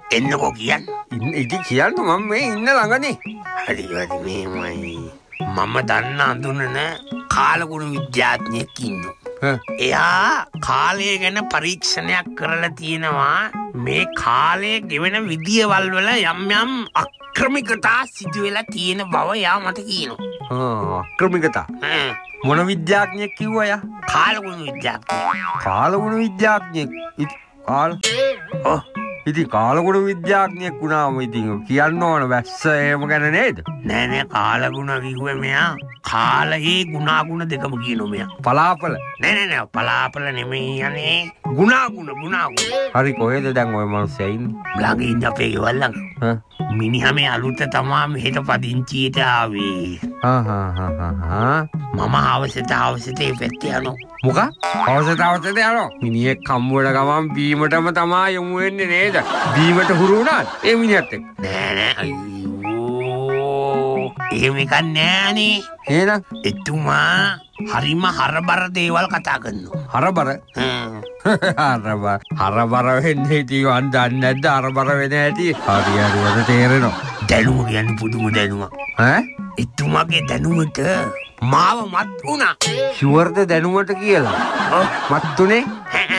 එන්නකෝ කියන්න. ඉතින් කියන්න මම මේ ඉන්න ළඟනේ. හරි මෙහෙමයි. මම දන්න අඳුනන කාලගුණ විද්‍යාඥයෙක් ඉන්නවා. එයා කාලය ගැන පරීක්ෂණයක් කරලා තියෙනවා. මේ කාලය ගෙවෙන විදියවල් වල යම් යම් අක්‍රමිකතා සිදු වෙලා තියෙන බව එයා මට කියනවා. අක්‍රමිකතා? මොන විද්‍යාඥයෙක් කිව්වා යා? කාලගුණ විද්‍යාඥයෙක්. කාලගුණ විද්‍යාඥයෙක්? ඉතින් කාලගුණ විද්‍යාඥයෙක් වුණාම ඉතින් කියන්න ඕන වැස්ස එහෙම ගැන නේද? නෑ කාලගුණ කිව්වේ මෙයා කාලයේ ගුණාගුණ දෙකම කියනවා මෙයා. පලාපල? නෑ පලාපල නෙමෙයි යන්නේ. ගුණාගුණ. හරි කොහෙද දැන් ඔය මිනිස්සයා ඉන්නේ? ළඟ ඉන්න අපේ ගෙවල් ළඟ. මිනිහා මේ අලුත තමා මෙහෙට පදිංචියට ආවේ. මම අවශ්‍යත ඒ පැත්තේ යනවා. මොකක්? අවශ්‍යත යනවා? මිනිහෙක් හම්බුන ගමන් බීමටම තමා යමු වෙන්නේ නේද? බීමට හුරු වුණාද ඒ මිනිහත් එක්ක? නෑ අයියෝ. එහෙම එකක් නෑනේ. එහෙනම් එතුමා හරිම හරබර දේවල් කතා කරනවා. හරබර? හරබර වෙන්නේ ඉතින් වන් දන්නේ නැද්ද හරබර වෙන හැටි? හරියට තේරෙනවා. දැනුම කියන්නේ පුදුම දැනුමක්. එතුමාගේ දැනුමට මාව මත් වුණා. ෂුවර්ද දැනුමට කියලා? මත්තුනේ?